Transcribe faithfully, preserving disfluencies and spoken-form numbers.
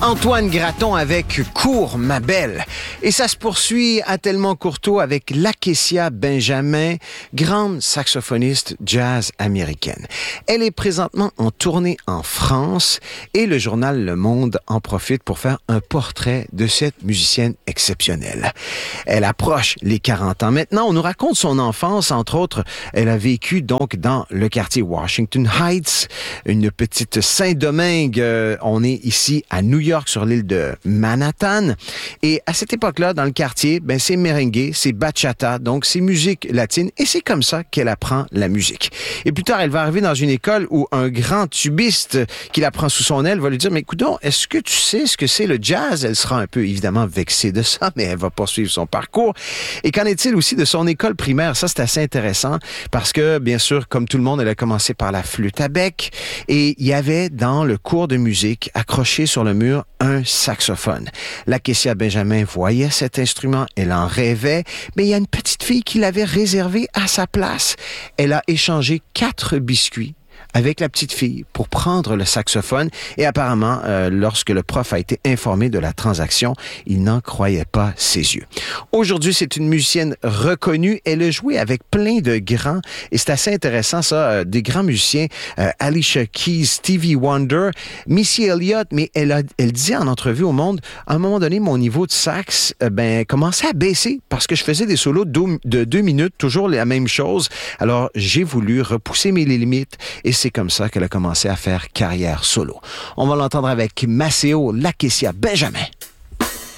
Antoine Graton avec Cours, ma belle. Et ça se poursuit à Tellement Courteau avec Lakecia Benjamin, grande saxophoniste jazz américaine. Elle est présentement en tournée en France et le journal Le Monde en profite pour faire un portrait de cette musicienne exceptionnelle. Elle approche les quarante ans. Maintenant, on nous raconte son enfance, entre autres. Elle a vécu donc dans le quartier Washington Heights, une petite Saint-Domingue. Euh, on est ici à New York, sur l'île de Manhattan. Et à cette époque-là, dans le quartier, ben, c'est merengue, c'est bachata, donc c'est musique latine. Et c'est comme ça qu'elle apprend la musique. Et plus tard, elle va arriver dans une école où un grand tubiste qui la prend sous son aile va lui dire, mais écoute, est-ce que tu sais ce que c'est le jazz? Elle sera un peu, évidemment, vexée de ça, mais elle va poursuivre son parcours. Et qu'en est-il aussi de son école primaire? Ça, c'est assez intéressant parce que, bien sûr, comme tout le monde, elle a commencé par la flûte à bec et il y avait dans le cours de musique, accroché sur le mur, un saxophone. Lakecia Benjamin voyait cet instrument, elle en rêvait, mais il y a une petite fille qui l'avait réservé à sa place. Elle a échangé quatre biscuits avec la petite fille pour prendre le saxophone et apparemment, euh, lorsque le prof a été informé de la transaction, il n'en croyait pas ses yeux. Aujourd'hui, c'est une musicienne reconnue. Elle a joué avec plein de grands et c'est assez intéressant ça, euh, des grands musiciens, euh, Alicia Keys, Stevie Wonder, Missy Elliott, mais elle, a, elle disait en entrevue au Monde, à un moment donné, mon niveau de sax euh, ben, commençait à baisser parce que je faisais des solos de, de deux minutes, toujours la même chose. Alors, j'ai voulu repousser mes limites et c'est comme ça qu'elle a commencé à faire carrière solo. On va l'entendre avec Maceo Lakecia Benjamin.